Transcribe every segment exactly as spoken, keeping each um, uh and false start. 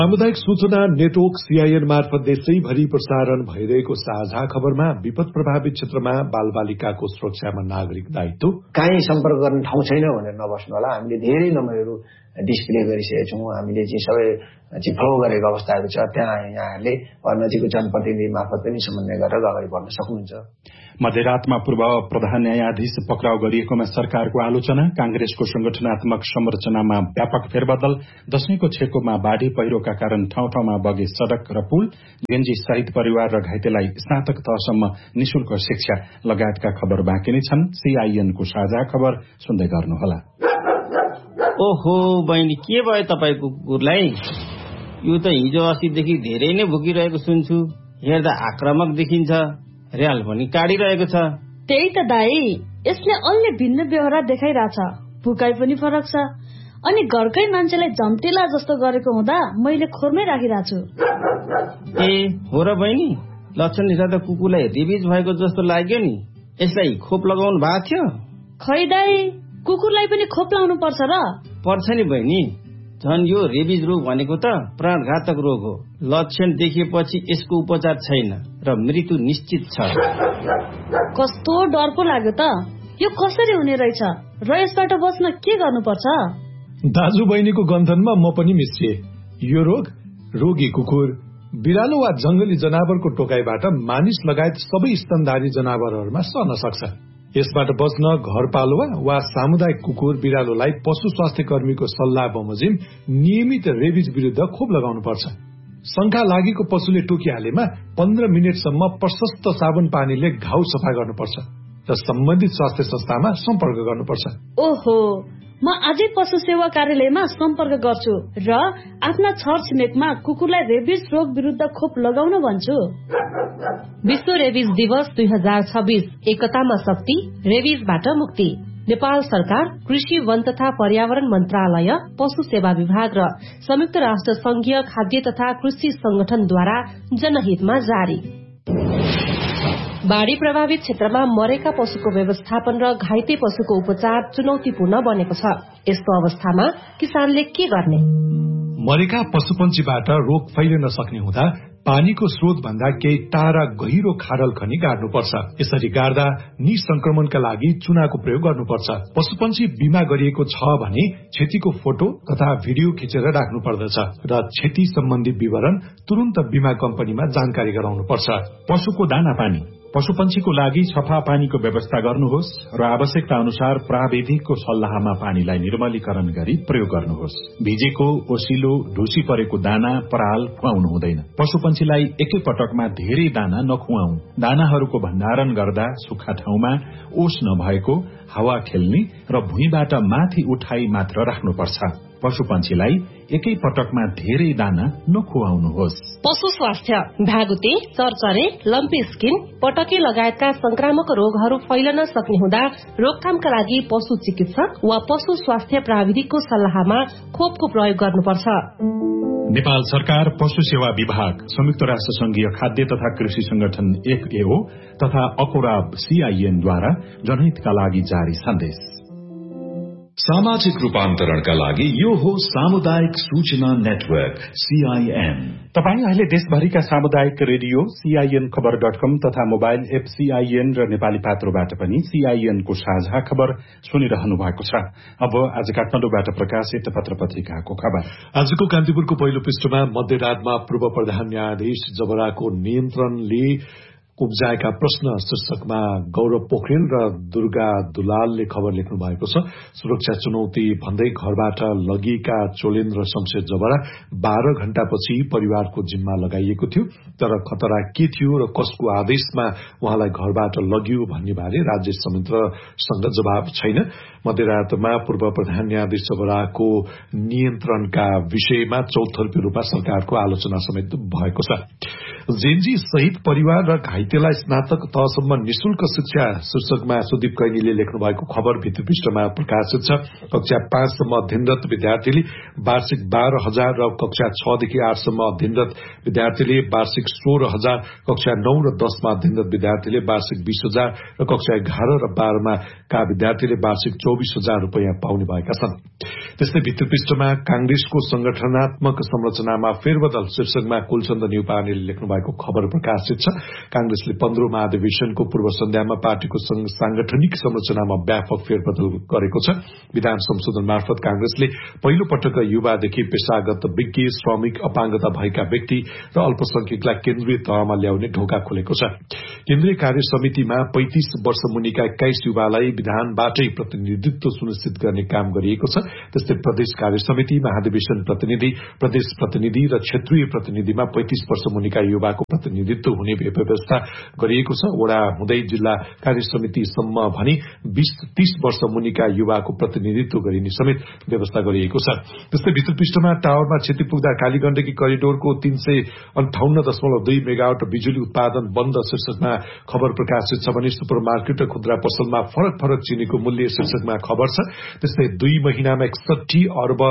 सामुदायिक सूचना network CIN मार्फत देशैभरि प्रसारण भइरहेको साझा खबरमा विपद प्रभावित क्षेत्रमा बालबालिकाको सुरक्षामा नागरिक दायित्व, कहीँ सम्पर्क गर्ने ठाउँ छैन भनेर नबस्नु होला। हामीले धेरै नम्बरहरू डिस्प्ले गरिसकेका छौँ। हामीले चाहिँ सबै चाहिँ फ्लो गरेको अवस्थाहरू छ। त्यहाँ यहाँहरूले नजिकको जनप्रतिनिधि मार्फत पनि समन्वय गरेर अगाडि बढ्न सक्नुहुन्छ। मध्यरातमा पूर्व प्रधान न्यायाधीश पक्राउ गरिएकोमा सरकारको आलोचना, कांग्रेसको संगठनात्मक संरचनामा व्यापक फेरबदल, दशैंको छेकोमा बाढ़ी पहिरोका कारण ठाउँ ठाउँमा बगे सड़क र पुल, जेएनजी सहित परिवार र घाइतेलाई स्नातक तहसम्म निशुल्क शिक्षा लगायतका खबर बाँकी नै छन्। सीआईएनको साझा खबर सुन्दै गर्नुहोला। ओहो बहिनी, के भयो तपाईको कुकुरलाई? यो त हिजो अस्तिदेखि धेरै नै भुकिरहेको सुन्छु। हेर्दा आक्रामक देखिन्छ, र्याल पनि काटिरहेको छ। त्यही त दाई, यसले अलि भिन्न व्यवहार देखाइरहेछ। भुकाइ पनि फरक छ। अनि घरकै मान्छेलाई झम्टेला जस्तो गरेको हुँदा मैले खोरमै राखिरहेको छु। ए हो र बहिनी, लक्षण हेर्दा त कुकुरलाई रेबिज भएको जस्तो लाग्यो नि। यसलाई खोप लगाउनु भएको थियो? खै दाई, कुकुरलाई पनि खोप लाउनु पर्छ र? पर्छ नि बहिनी। झन् यो रेबिज रोग भनेको त प्राणघातक रोग हो। लक्षण देखिएपछि यसको उपचार छैन र मृत्यु निश्चित छ। कस्तो डर पो लाग्यो त। यो कसरी हुने रहेछ र यसबाट बच्न के गर्नुपर्छ? दाजु बहिनीको गन्थनमा म पनि मिसिए। यो रोग रोगी कुकुर, बिरालो वा जंगली जनावरको टोकाइबाट मानिस लगायत सबै स्तनधारी जनावरहरूमा सर्न सक्छ। यसबाट बच्न घरपालुवा वा सामुदायिक कुकुर बिरालोलाई पशु स्वास्थ्य कर्मीको सल्लाह बमोजिम नियमित रेबिज विरुद्ध खोप लगाउनु पर्छ। शंका लागेको पशुले टोकिहालेमा पन्ध्र मिनटसम्म प्रशस्त साबुन पानीले घाउ सफा गर्नुपर्छ र सम्बन्धित स्वास्थ्य संस्थामा सम्पर्क गर्नुपर्छ। ओहो, म आजै पशु सेवा कार्यालयमा सम्पर्क गर्छु र आफ्ना छरछिमेकमा कुकुरलाई रेबिज रोग विरुद्ध खोप लगाउन भन्छु। विश्व रेबिज दिवस दुई हजार छब्बीस, एकतामा शक्ति, रेबिजबाट मुक्ति। नेपाल सरकार, कृषि, वन तथा पर्यावरण मन्त्रालय, पशु सेवा विभाग र संयुक्त राष्ट्र संघीय खाद्य तथा कृषि संगठनद्वारा जनहितमा जारी। बाढ़ी प्रभावित क्षेत्रमा मरेका पशुको व्यवस्थापन र घाइते पशुको उपचार चुनौतीपूर्ण बनेको छ। यस्तो अवस्थामा किसानले के गर्ने? मरेका पशुपन्छीबाट रोग फैलिन सक्ने हुँदा पानीको स्रोत भन्दा केही टाढा गहिरो खाडल खनी गाड्नुपर्छ। यसरी गाड्दा निसंक्रमणका लागि चुनाको प्रयोग गर्नुपर्छ। पशुपन्छी बिमा गरिएको छ भने क्षतिको फोटो तथा भिडियो खिचेर राख्नु पर्दछ र क्षति सम्बन्धी विवरण तुरन्त बिमा कम्पनीमा जानकारी गराउनुपर्छ। पशुको दाना पानी, पशुपन्छीको लागि सफा पानीको व्यवस्था गर्नुहोस् र आवश्यकता अनुसार प्राविधिकको सल्लाहमा पानीलाई निर्मलीकरण गरी प्रयोग गर्नुहोस्। भिजेको, ओसिलो, ढुसी परेको दाना, पराल खुवाउनु हुँदैन। पशुपन्छीलाई एकै पटकमा धेरै दाना नखुवाऊ। दानाहरूको भण्डारण गर्दा सुक्खा ठाउँमा, ओस नभएको, हावा खेल्ने र भुइँबाट माथि उठाई मात्र राख्नुपर्छ। पशुपन्छीलाई एकै पटकमा धेरै दाना नखुवाउनुहोस्। पशु स्वास्थ्य, भागुते, चरचरे, लम्पी स्किन, पटके लगायतका संक्रामक रोगहरू फैलन सक्ने हुँदा रोकथामका लागि पशु चिकित्सक वा पशु स्वास्थ्य प्राविधिकको सल्लाहमा खोपको प्रयोग गर्नुपर्छ। नेपाल सरकार, पशु सेवा विभाग, संयुक्त राष्ट्र संघीय खाद्य तथा कृषि संगठन एफएओ तथा अकोराब सीआईएनद्वारा जनहितका लागि जारी सन्देश। सामाजिक रूपान्तरणका लागि यो हो सामुदायिक सूचना नेटवर्क सीआईएन। तपाईँ अहिले देशभरिका सामुदायिक रेडियो सीआईएन खबर डट कम तथा मोबाइल एप सीआईएन र नेपाली पात्रोबाट पनि सीआईएनको साझा खबर सुनिरहनु भएको छ। अब आज काठमाडौँबाट प्रकाशित पत्र पत्रिकाको खबर। आजको कान्तिपुरको पहिलो पृष्ठमा मध्यरातमा पूर्व प्रधान न्यायाधीश जबराको नियन्त्रणले उब्जाएका प्रश्न शीर्षकमा गौरव पोखरेल र दुर्गा दुलालले खबर लेख्नु भएको छ। सुरक्षा चुनौती भन्दै घरबाट लगिएका चोलेन्द्र शमशेर जबरा बाह्र घण्टापछि परिवारको जिम्मा लगाइएको थियो, तर खतरा के थियो र कसको आदेशमा उहाँलाई घरबाट लगियो भन्ने बारे राज्य संयन्त्रसँग जवाब छैन। मध्यरातमा पूर्व प्रधान न्यायाधीश जबराको नियन्त्रणका विषयमा चौतर्फी रूपमा सरकारको आलोचना समेत भएको छ। जेएनजी सहित परिवार र घाइते भृत्यलाई स्नातक तहसम्म निशुल्क शिक्षा शीर्षकमा सुदीप कैनीले लेख्नु भएको खबर भित्री पृष्ठमा प्रकाशित छ। कक्षा पाँचसम्म अध्ययनरत विद्यार्थीले वार्षिक बाह्र हजार र कक्षा छदेखि आठसम्म अध्ययनरत विद्यार्थीले वार्षिक सोह्र हजार, कक्षा नौ र दसमा अध्ययनरत विद्यार्थीले वार्षिक बीस हजार र कक्षा एघार र बाह्रमा का विद्यार्थीले वार्षिक चौबिस हजार रूपियाँ पाउने भएका छन्। त्यस्तै भित्री पृष्ठमा कांग्रेसको संगठनात्मक संरचनामा फेरबदल शीर्षकमा कुलचन्द्र न्यौपानेले लेख्नु भएको खबर प्रकाशित छ। कांग्रेसले पन्ध्रौं महाधिवेशनको पूर्व सन्ध्यामा पार्टीको सांगठनिक संरचनामा व्यापक फेरबदल गरेको छ। विधान संशोधन मार्फत कांग्रेसले पहिलो पटक युवादेखि पेशागत विज्ञ, श्रमिक, अपाङ्गता भएका व्यक्ति र अल्पसंख्यकलाई केन्द्रीय तहमा ल्याउने ढोका खोलेको छ। केन्द्रीय कार्य समितिमा पैंतीस वर्ष मुनिका एक्काइस युवालाई विधानबाटै प्रतिनिधित्व सुनिश्चित गर्ने काम गरिएको छ। त्यस्तै प्रदेश कार्य समिति, महाधिवेशन प्रतिनिधि, प्रदेश प्रतिनिधि र क्षेत्रीय प्रतिनिधिमा पैंतीस वर्ष मुनिका युवाको प्रतिनिधित्व हुने व्यवस्था गरिएको छ। वडा हुँदै जिल्ला कार्य समितिसम्म भने बीस तीस वर्ष मुनिका युवाको प्रतिनिधित्व गरिने समेत व्यवस्था गरिएको छ। त्यस्तै भित्र पृष्ठमा टावरमा क्षति पुग्दा कालीगण्डकी करिडोरको तीन सय अन्ठाउन्न दशमलव दुई मेगावाट बिजुली उत्पादन बन्द शीर्षकमा खबर प्रकाशित छ भने सुपर मार्केट र खुद्रा पसलमा फरक फरक चिनीको मूल्य शीर्षकमा खबर छ। त्यस्तै दुई महिनामा एकसठी अर्ब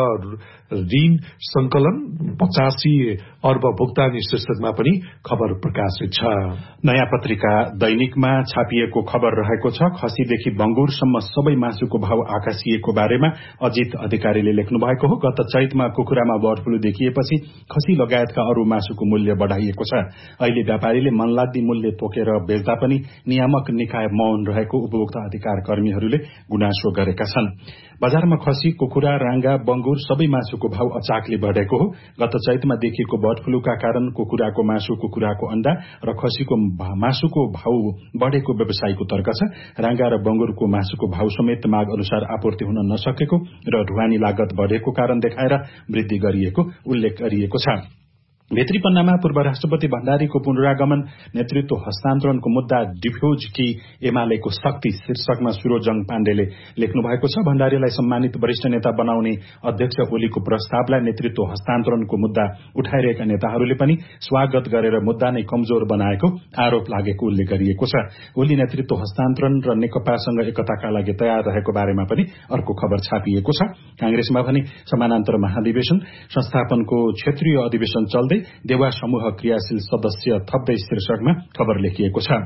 ऋण संकलन, पचासी अर्ब भुक्तानी शीर्षकमा पनि खबर प्रकाशित छ। नयाँ पत्रिका दैनिकमा छापिएको खबर रहेको छ। खसीदेखि बंगुरसम्म सबै मासुको भाव आकाशिएको बारेमा अजित अधिकारीले लेख्नु भएको हो। गत चैतमा कुखुरामा बर्ड फ्लू देखिएपछि खसी लगायतका अरू मासुको मूल्य बढ़ाइएको छ। अहिले व्यापारीले मनलाग्दी मूल्य तोकेर बेच्दा पनि नियामक निकाय मौन रहेको उपभोक्ता अधिकार कर्मीहरूले गुनासो गरेका छन्। बजारमा खसी, कुखुरा, रांगा, बंगुर सबै मासुको भाव अचाकले बढ़ेको हो। गत चैतमा देखिएको बर्ड फ्लूका कारण कुखुराको मासु, कुखुराको अण्डा र खसीको मासुको भाव बढ़ेको व्यवसायीको तर्क छ। रांगा र बंगुरको मासुको भाव समेत माग अनुसार आपूर्ति हुन नसकेको र ढुवानी लागत बढ़ेको कारण देखाएर वृद्धि गरिएको उल्लेख गरिएको छ। भित्री पन्नामा पूर्व राष्ट्रपति भण्डारीको पुनरागमन, नेतृत्व हस्तान्तरणको मुद्दा डिफ्यूज कि एमालेको शक्ति शीर्षकमा सुरोजङ पाण्डेले लेख्नु भएको छ। भण्डारीलाई सम्मानित वरिष्ठ नेता बनाउने अध्यक्ष ओलीको प्रस्तावलाई नेतृत्व हस्तान्तरणको मुद्दा उठाइरहेका नेताहरूले पनि स्वागत गरेर मुद्दा नै कमजोर बनाएको आरोप लागेको उल्लेख गरिएको छ। ओली नेतृत्व हस्तान्तरण र नेकपासँग एकताका लागि तयार रहेको बारेमा पनि अर्को खबर छापिएको छ। कांग्रेसमा भने समानान्तर महाधिवेशन, संस्थापनको क्षेत्रीय अधिवेशन चल्दै देवा समूह क्रियाशील सदस्य थप्दै शीर्षकमा खबर लेखिएको छ।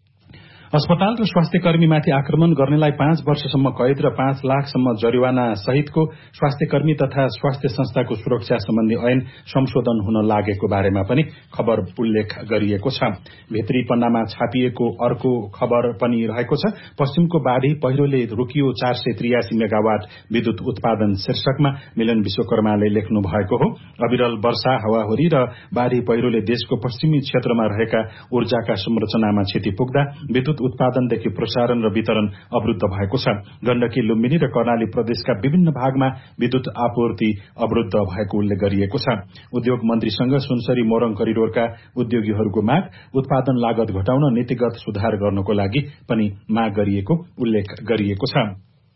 अस्पताल र स्वास्थ्य कर्मीमाथि आक्रमण गर्नेलाई पाँच वर्षसम्म कैद र पाँच लाखसम्म जरिवाना सहितको स्वास्थ्य कर्मी तथा स्वास्थ्य संस्थाको सुरक्षा सम्बन्धी ऐन संशोधन हुन लागेको बारेमा पनि खबर उल्लेख गरिएको छ। भित्री पन्नामा छापिएको अर्को खबर पनि रहेको छ। पश्चिमको बाढ़ी पहिरोले रोकियो चार सय त्रियासी मेगावाट विद्युत उत्पादन शीर्षकमा मिलन विश्वकर्माले लेख्नु भएको हो। अविरल वर्षा, हावाहुरी र बाढ़ी पहिरोले देशको पश्चिमी क्षेत्रमा रहेका ऊर्जाका संरचनामा क्षति पुग्दा विद्युत उत्पादनदेखि प्रसारण र वितरण अवरुद्ध भएको छ। गण्डकी, लुम्बिनी र कर्णाली प्रदेशका विभिन्न भागमा विद्युत आपूर्ति अवरुद्ध भएको उल्लेख गरिएको छ। उद्योग मन्त्रीसँग सुनसरी मोरङ करिडोरका उद्योगीहरूको माग, उत्पादन लागत घटाउन नीतिगत सुधार गर्नको लागि पनि माग गरिएको उल्लेख गरिएको छ।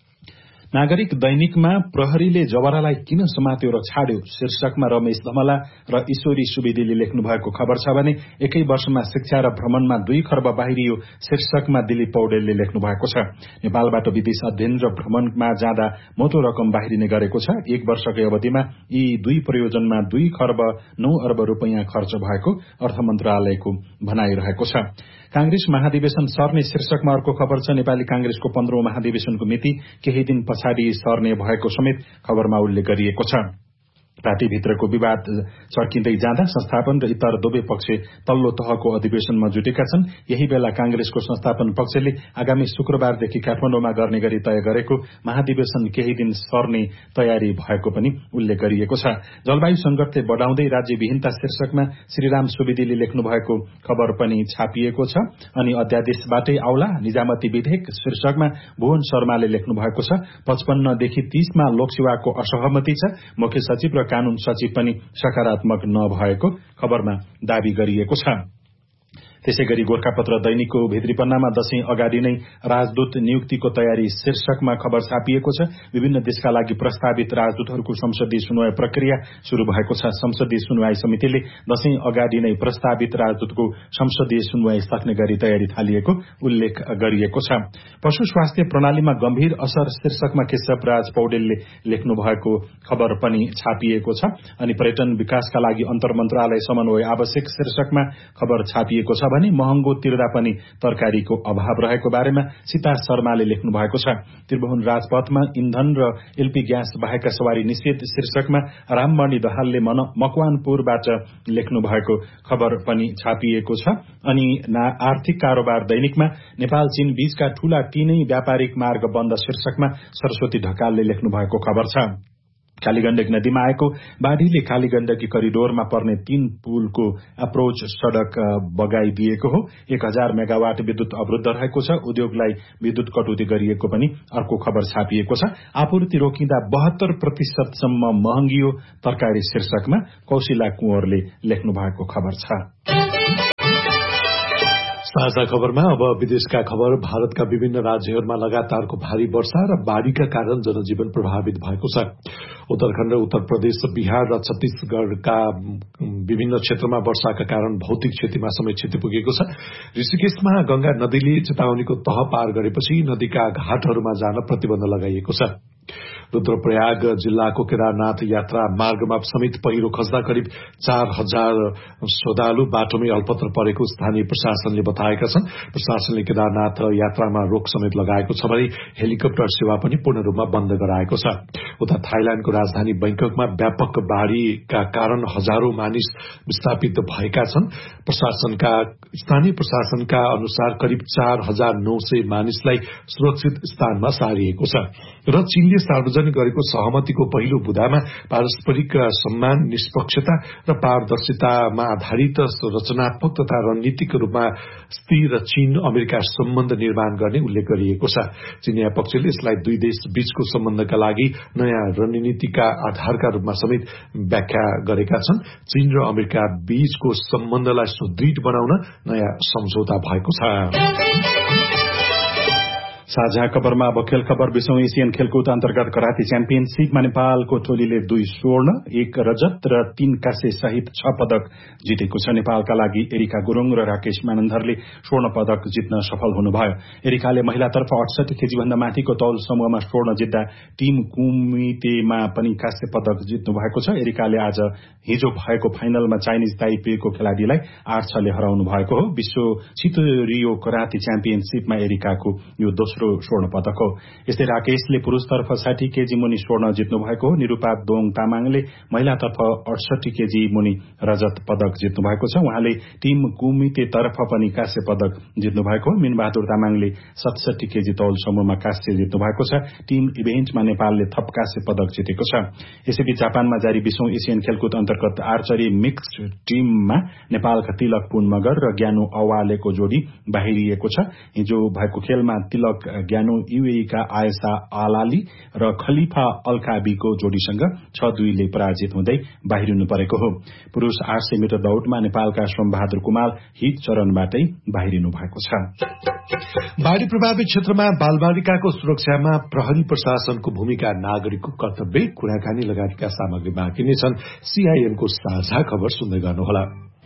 नागरिक दैनिकमा प्रहरीले जवरालाई किन समात्यो र छाड्यो शीर्षकमा रमेश धमला र ईश्वरी सुवेदीले लेख्नु भएको खबर छ भने एकै वर्षमा शिक्षा र भ्रमणमा दुई खर्ब बाहिरियो शीर्षकमा दिलीप पौडेलले लेख्नु भएको छ। नेपालबाट विदेश अध्ययन र भ्रमणमा जाँदा मोटो रकम बाहिरिने गरेको छ। एक वर्षकै अवधिमा यी दुई प्रयोजनमा दुई खर्ब नौ अर्ब रूपियाँ खर्च भएको अर्थ मन्त्रालयको भनाइरहेको छ। कांग्रेस महाधिवेशन सर्ने शीर्षकमा अर्को खबर छ। नेपाली कांग्रेसको पन्ध्रौं महाधिवेशनको मिति केही दिन पछाडि सर्ने भएको समेत खबरमा उल्लेख गरिएको छ। पार्टीभित्रको विवाद चर्किँदै जाँदा संस्थापन र इतर दुवै पक्ष तल्लो तहको अधिवेशनमा जुटेका छन्। यही बेला कांग्रेसको संस्थापन पक्षले आगामी शुक्रबारदेखि काठमाडौँमा गर्ने गरी तय गरेको महाधिवेशन केही दिन सर्ने तयारी भएको पनि उल्लेख गरिएको छ। जलवायु संकटले बढ़ाउँदै राज्यविहीनता शीर्षकमा श्रीराम सुवेदीले लेख्नु भएको खबर पनि छापिएको छ। अनि अध्यादेशबाटै आउला निजामती विधेयक शीर्षकमा भुवन शर्माले लेख्नु भएको छ। पचपन्नदेखि तीसमा लोकसेवाको असहमति छ। मुख्य सचिव र कानून सचिव पनि सकारात्मक नभएको खबरमा दावी गरिएको छ। त्यसैगरी गोरखापत्र दैनिकको भित्री पन्नामा दशैं अगाडि नै राजदूत नियुक्तिको तयारी शीर्षकमा खबर छापिएको छ। विभिन्न देशका लागि प्रस्तावित राजदूतहरूको संसदीय सुनवाई प्रक्रिया शुरू भएको छ। संसदीय सुनवाई समितिले दशैं अगाडि नै प्रस्तावित राजदूतको संसदीय सुनवाई सक्ने गरी तयारी थालिएको उल्लेख गरिएको छ। पशु स्वास्थ्य प्रणालीमा गम्भीर असर शीर्षकमा केशव राज पौडेलले लेख्नु भएको खबर पनि छापिएको छ। अनि पर्यटन विकासका लागि अन्तर मन्त्रालय समन्वय आवश्यक शीर्षकमा खबर छापिएको छ भने महँगो तिर्दा पनि तरकारीको अभाव रहेको बारेमा सीता शर्माले लेख्नु भएको छ। त्रिभुवन राजपथमा इन्धन र एलपी ग्यास बाहेकका सवारी निषेध शीर्षकमा राममणि दहालले मकवानपुरबाट लेख्नु भएको खबर पनि छापिएको छ। अनि आर्थिक कारोबार दैनिकमा नेपाल चीन बीचका ठूला तीनै व्यापारिक मार्ग बन्द शीर्षकमा सरस्वती ढकालले लेख्नु भएको खबर छ। कालीगण्डकी नदीमा आएको बाढ़ीले कालीगण्डकी करिडोरमा पर्ने तीन पुलको अप्रोच सड़क बगाइदिएको हो। एक हजार मेगावाट विद्युत अवरुद्ध रहेको छ। उद्योगलाई विद्युत कटौती गरिएको पनि अर्को खबर छापिएको छ। आपूर्ति रोकिँदा बहत्तर प्रतिशतसम्म महँगियो तरकारी शीर्षकमा कौशिला कुँवरले लेख्नु भएको खबर छ। साझा खबरमा अब विदेशका खबर। भारतका विभिन्न राज्यहरूमा लगातारको भारी वर्षा र बाढ़ीका कारण जनजीवन प्रभावित भएको छ। उत्तराखण्ड, उत्तर प्रदेश, बिहार र छत्तीसगढ़का विभिन्न क्षेत्रमा वर्षाका कारण भौतिक क्षतिमा समेत क्षति पुगेको छ। ऋषिकेशमा गंगा नदीले चेतावनीको तह पार गरेपछि नदीका घाटहरूमा जान प्रतिबन्ध लगाइएको छ। रुद्रप्रयाग जिल्लाको केदारनाथ यात्रा मार्गमा समेत पहिरो खस्दा करिब चार हजार श्रद्धालु बाटोमै अल्पत्र परेको स्थानीय प्रशासनले बताएका छन्। प्रशासनले केदारनाथ यात्रामा रोक समेत लगाएको छ भने हेलिकप्टर सेवा पनि पूर्ण रूपमा बन्द गराएको छ। उता थाइल्याण्डको राजधानी बैंककमा व्यापक बाढ़ीका कारण हजारौं मानिस विस्थापित भएका छन्। प्रशासनका स्थानीय प्रशासनका अनुसार करिब चार हजार नौ सय मानिसलाई सुरक्षित स्थानमा सारिएको छ र चीनले सार्वजनिक गरेको सहमतिको पहिलो बुँदामा पारस्परिक सम्मान, निष्पक्षता र पारदर्शितामा आधारित रचनात्मक तथा रणनीतिक रूपमा स्थिर चीन अमेरिका सम्बन्ध निर्माण गर्ने उल्लेख गरिएको छ। चीनिया पक्षले यसलाई दुई देश बीचको सम्बन्धका लागि नयाँ रणनीतिका आधारका रूपमा समेत व्याख्या गरेका छन्। चीन र अमेरिका बीचको सम्बन्धलाई सुदृढ बनाउन नयाँ सम्झौता भएको छ। साझा खबरमा अब खेल खबर। विश्व एसियन खेलकुद अन्तर्गत कराते च्याम्पियनशीपमा नेपालको टोलीले दुई स्वर्ण, एक रजत र तीन काँसे सहित छ पदक जितेको छ। नेपालका लागि एरिका गुरुङ र राकेश मानन्धरले स्वर्ण पदक जित्न सफल हुनुभयो। एरिकाले महिलातर्फ अठसठी केजी भन्दा माथिको तौल समूहमा स्वर्ण जित्दा टीम कुमितेमा पनि काँसे पदक जित्नु भएको छ। एरिकाले आज हिजो भएको फाइनलमा चाइनिज ताइपेको खेलाड़ीलाई आठ छले हराउनु भएको हो। विश्व छितो रियो कराते च्याम्पियनशीपमा एरिकाको यो दोस्रो स्वर्ण पदक हो। यस्तै राकेशले पुरूषतर्फ साठी केजी मुनि स्वर्ण जित्नु भएको हो। निरूपा दोङ तामाङले महिलातर्फ अडसठी केजी मुनि रजत पदक जित्नु भएको छ। उहाँले टीम कुमिते तर्फ पनि काँसे पदक जित्नु भएको हो। मीनबहादुर तामाङले सतसठी केजी तौल समूहमा काँसे जित्नु भएको छ। टीम इभेन्टमा नेपालले थप काँसे पदक जितेको छ। यसैबीच जापानमा जारी विश्व एसियन खेलकुद अन्तर्गत आर्चरी मिक्स्ड टीममा नेपालका तिलक पुन मगर र ज्ञानु अवालेको जोडी बाहिरिएको छ। हिजो भएको खेलमा तिलक ज्ञानु यूएई का आयसा आलाली र खलिफा अल्काबीको जोडीसँग छ दुईले पराजित हुँदै बाहिरिनु परेको हो। पुरूष आठ सय मिटर दौड़मा नेपालका सोमबहादुर कुमार हिट चरणबाटै बाहिरिनु भएको छ। बाढ़ी प्रभावित क्षेत्रमा बालबालिकाको सुरक्षामा प्रहरी प्रशासनको भूमिका, नागरिकको कर्तव्य, कुराकानी लगायतका सामग्री बाँकी नै छन्। सीआईएनको साझा खबर सुन्दै गर्नुहोला।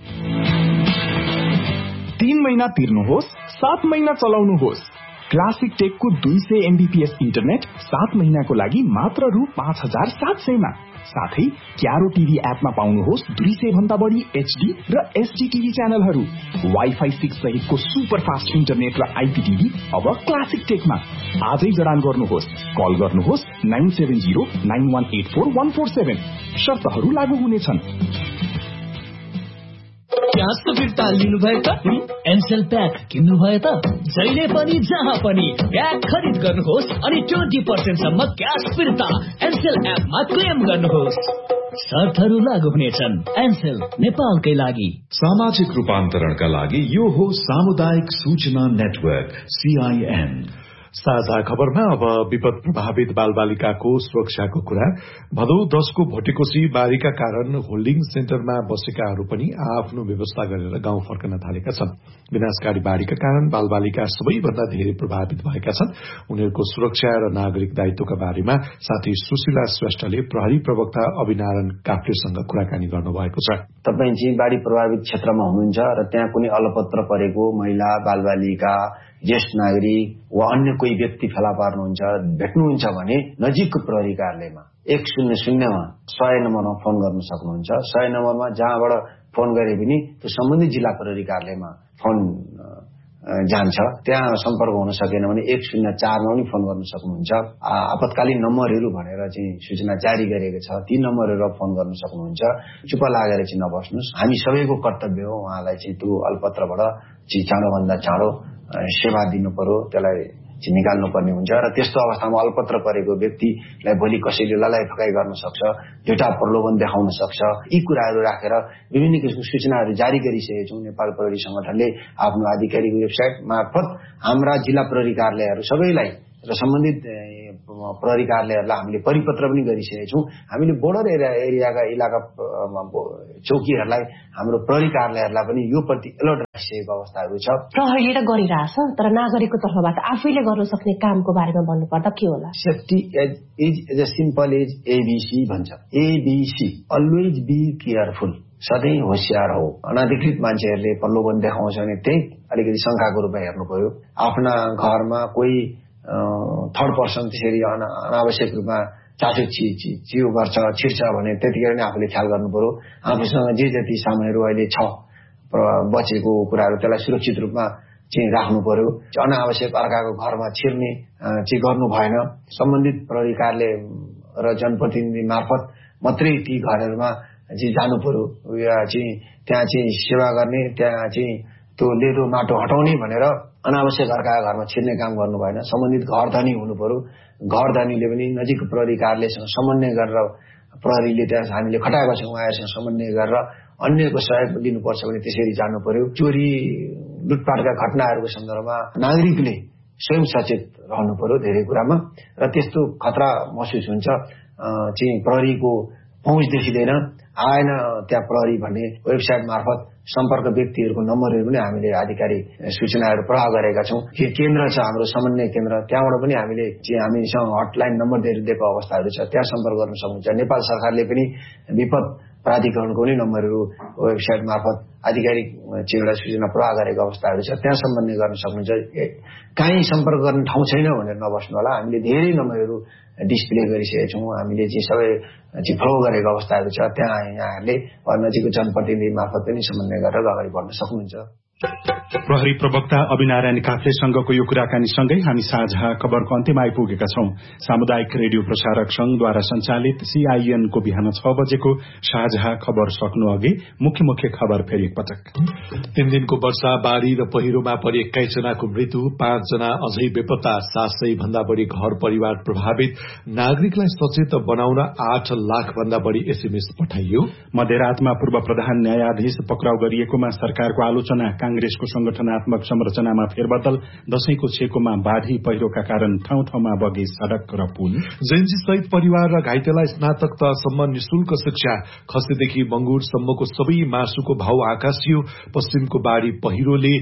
तीन महिना तिर्नुहोस्, सात महिना चलाउनुहोस्। क्लासिक टेकको दुई सय एमबीपीएस इन्टरनेट सात महिनाको लागि मात्र रु पाँच हजार सात सयमा। साथै क्यारो टिभी एपमा पाउनुहोस् दुई सय भन्दा बढी एचडी र एसडी टिभी च्यानलहरू। वाइफाई सिक्स सहितको सुपर फास्ट इन्टरनेट र आइपीटिभी अब क्लासिक टेकमा। आजै जडान गर्नुहोस्। कल गर्नुहोस् nine seven zero nine one eight four one four seven. शर्तहरू लागू हुनेछन्। क्यासको फिर्ता लिनुभयो त? एनसेल प्याक किन्नुभयो त? जहिले पनि जहाँ पनि प्याक खरिद गर्नुहोस् अनि ट्वेन्टी पर्सेन्ट सम्म क्यास फिर्ता एनसेल एपमा क्लेम गर्नुहोस्। शर्तहरू लागू हुनेछन्। एनसेल नेपालकै लागि। सामाजिक रूपान्तरणका लागि यो हो सामुदायिक सूचना नेटवर्क सीआईएन। साझा खबरमा अब विपद प्रभावित बालबालिकाको सुरक्षाको कुरा। भदौ दशको भोटेकोशी बाढ़ीका कारण होल्डिङ सेन्टरमा बसेकाहरू पनि आफ्नो व्यवस्था गरेर गाउँ फर्कन थालेका छन्। विनाशकारी बाढ़ीका कारण बालबालिका सबैभन्दा धेरै प्रभावित भएका छन्। उनीहरूको सुरक्षा र नागरिक दायित्वका बारेमा साथी सुशीला श्रेष्ठले प्रहरी प्रवक्ता अभिनारायण काफ्लेसँग कुराकानी गर्नुभएको छ। तपाईँ चाहिँ बाढ़ी प्रभावित क्षेत्रमा हुनुहुन्छ र त्यहाँ कुनै अलपत्र परेको महिला, बालबालिका, ज्येष्ठ नागरिक वा अन्य कोही व्यक्ति फेला पार्नुहुन्छ, भेट्नुहुन्छ भने नजिकको प्रहरी कार्यालयमा एक शून्य शून्यमा सय नम्बरमा फोन गर्न सक्नुहुन्छ। सय नम्बरमा जहाँबाट फोन गरे पनि त्यो सम्बन्धित जिल्ला प्रहरी कार्यालयमा फोन जान्छ। त्यहाँ सम्पर्क हुन सकेन भने एक शून्य चारमा पनि फोन गर्न सक्नुहुन्छ। आपतकालीन नम्बरहरू भनेर चाहिँ सूचना जारी गरेको छ, ती नम्बरहरू फोन गर्न सक्नुहुन्छ। चुप लागेर चाहिँ नबस्नुहोस्। हामी सबैको कर्तव्य हो उहाँलाई चाहिँ त्यो अलपत्रबाट चाहिँ चाँडोभन्दा चाँडो सेवा दिनु पर्यो, त्यसलाई चाहिँ निकाल्नु पर्ने हुन्छ। र त्यस्तो अवस्थामा अलपत्र परेको व्यक्तिलाई भोलि कसैले ललाइ फकाइ गर्न सक्छ, झुटा प्रलोभन देखाउन सक्छ। यी कुराहरू राखेर विभिन्न किसिमको सूचनाहरू जारी गरिसकेका छौँ। नेपाल प्रहरी संगठनले आफ्नो आधिकारिक वेबसाइट मार्फत हाम्रा जिल्ला प्रहरी कार्यालयहरू सबैलाई र सम्बन्धित प्रहरी कार्यालयहरूलाई हामीले परिपत्र पनि गरिसकेका छौँ। हामीले बोर्डर एरिया एरियाका इलाका चौकीहरूलाई हाम्रो प्रहरी कार्यालयहरूलाई पनि यो प्रति अलर्ट राखिसकेको अवस्थाहरू छ। प्रहरीले त गरिरहेछ, तर नागरिकको तर्फबाट आफैले गर्न सक्ने कामको बारेमा भन्नुपर्दा के होला? Safety as is as a simple as ABC भन्छ। एबीसी अलवेज बी केयरफुल, सधैँ होसियार हो। अनाधिकृत मान्छेहरूले प्रलोभन देखाउँछ भने त्यही अलिकति शंकाको रूपमा हेर्नु पर्यो। आफ्ना घरमा कोही थर्ड पर्सन त्यसरी अनावश्यक रूपमा चासो चियो गर्छ, छिर्छ भने त्यतिखेर नै आफूले ख्याल गर्नु पर्यो। आफूसँग जे जति सामानहरू अहिले छ बचेको कुराहरू त्यसलाई सुरक्षित रूपमा चाहिँ राख्नु पर्यो। अनावश्यक अर्काको घरमा छिर्ने चाहिँ गर्नु भएन। सम्बन्धित प्रहरी कार्यालय र जनप्रतिनिधि मार्फत मात्रै ती घरहरूमा चाहिँ जानु पर्यो। या चाहिँ त्यहाँ चाहिँ सेवा गर्ने, त्यहाँ चाहिँ त्यो लेदो माटो हटाउने भनेर अनावश्यक अर्काका घरमा छिर्ने काम गर्नु भएन। सम्बन्धित घर धनी हुनु पर्यो। घर धनीले पनि नजिक प्रहरी कार्यालयसँग समन्वय गरेर, प्रहरीले त्यहाँ हामीले खटाएका छौँ उहाँहरूसँग समन्वय गरेर अन्यको सहयोग लिनुपर्छ भने त्यसरी जानु पर्यो। चोरी लुटपाटका घटनाहरूको सन्दर्भमा नागरिकले स्वयं सचेत रहनु पर्यो धेरै कुरामा। र त्यस्तो खतरा महसुस हुन्छ चाहिँ प्रहरीको पहुँच देखिँदैन, आएन त्यहाँ प्रहरी भन्ने वेबसाइट मार्फत सम्पर्क व्यक्तिहरूको नम्बरहरू पनि हामीले आधिकारिक सूचनाहरू प्रवाह गरेका छौँ। के केन्द्र छ हाम्रो समन्वय केन्द्र, त्यहाँबाट पनि हामीले चाहिँ हामीसँग हटलाइन नम्बर दिएको अवस्थाहरू छ, त्यहाँ सम्पर्क गर्न सक्नुहुन्छ। नेपाल सरकारले पनि विपद प्राधिकरणको पनि नम्बरहरू वेबसाइट मार्फत आधिकारिक चाहिँ एउटा सूचना प्रवाह गरेको अवस्थाहरू छ, त्यहाँ सम्बन्ध गर्न सक्नुहुन्छ। कहीँ सम्पर्क गर्ने ठाउँ छैन भनेर नबस्नु होला। हामीले धेरै नम्बरहरू डिस्प्ले गरिसकेका छौँ। हामीले चाहिँ सबै चाहिँ फ्लो गरेको अवस्थाहरू छ, त्यहाँ यहाँहरूले नजिकको जनप्रतिनिधि मार्फत पनि समन्वय गरेर अगाडि बढ्न सक्नुहुन्छ। प्रहरी प्रवक्ता अभिनारायण काफ्लेसँगको यो कुराकानीसँगै हामी साझा खबरको अन्त्यमा आइपुगेका छौं। सामुदायिक रेडियो प्रसारक संघद्वारा सञ्चालित सीआईएन को बिहान छ बजेको साझा खबर सक्नु अघि मुख्य मुख्य खबर फेरि एकपटक। तीन दिनको वर्षा, बाढ़ी र पहिरोमा परि एक्काइस जनाको मृत्यु, पाँच जना अझै बेपत्ता, सात सय भन्दा बढ़ी घर परिवार प्रभावित। नागरिकलाई सचेत बनाउन आठ लाख भन्दा बढ़ी एसएमएस पठाइयो। मध्यरातमा पूर्व प्रधान न्यायाधीश पक्राउ गरिएकोमा सरकारको आलोचना, कांग्रेसको संगठनात्मक संरचनामा फेरबदल, दशैंको छेकोमा बाढ़ी पहिरोका कारण ठाउँ ठाउँमा बगे सड़क र पुल। जैनजी सहित परिवार र घाइतेलाई स्नातक तहसम्म निशुल्क शिक्षा, खसीदेखि मंगुरसम्मको सबै मासुको भाव आकाशियो। पश्चिमको बाढ़ी पहिरोले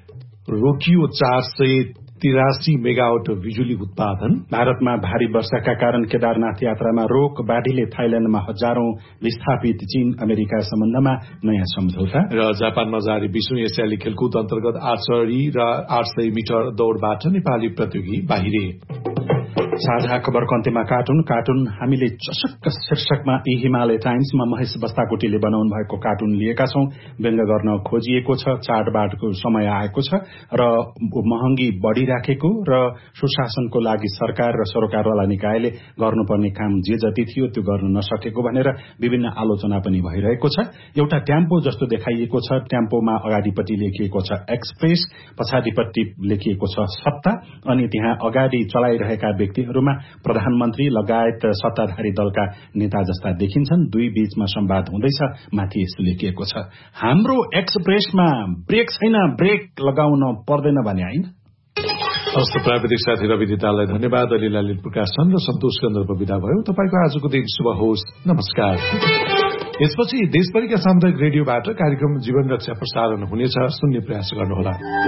रोकियो चार सय तिरासी मेगावाट बिजुली उत्पादन। भारतमा भारी वर्षाका कारण केदारनाथ यात्रामा रोक, बाढ़ीले थाइल्याण्डमा हजारौं विस्थापित। चीन अमेरिका सम्बन्धमा नयाँ सम्झौता। र जापानमा जारी विश्व एसियाली खेलकुद अन्तर्गत आर्चरी र आठ सय मिटर दौड़बाट नेपाली प्रतियोगी बाहिरे। साझा खबरको अन्त्यमा कार्टुन कार्टुन हामीले चशक्क शीर्षकमा यी हिमालय टाइम्समा महेश बस्ताकोटीले बनाउनु भएको कार्टुन लिएका छौं। व्यङ्ग गर्न खोजिएको छ, चाडबाडको समय आएको छ र महँगी बढ़िराखेको र सुशासनको लागि सरकार र सरोकारवाला निकायले गर्नुपर्ने काम जे जति थियो त्यो गर्न नसकेको भनेर विभिन्न आलोचना पनि भइरहेको छ। एउटा ट्याम्पो जस्तो देखाइएको छ, ट्याम्पोमा अगाडिपट्टि लेखिएको छ एक्सप्रेस, पछाडिपट्टि लेखिएको छ सत्ता, अनि त्यहाँ अगाडि चलाइरहेका व्यक्तिहरूमा प्रधानमन्त्री लगायत सत्ताधारी दलका नेता जस्ता देखिन्छन्। दुई बीचमा संवाद हुँदैछ। माथि यस्तो लेखिएको छ, हाम्रो एक्सप्रेसमा ब्रेक छैन, ब्रेक लगाउन पर्दैन भने होइन। हस्त प्राविधिक साथी रवि दिताललाई धन्यवाद। अहिले ललित प्रकाशन र सन्तोष केन्द्रको विदा भयो। तपाईँको आजको दिन शुभ होस्। नमस्कार। यसपछि देशभरिका सामुदायिक रेडियोबाट कार्यक्रम जीवन रक्षा प्रसारण हुनेछ। सुन्ने प्रयास गर्नुहोला।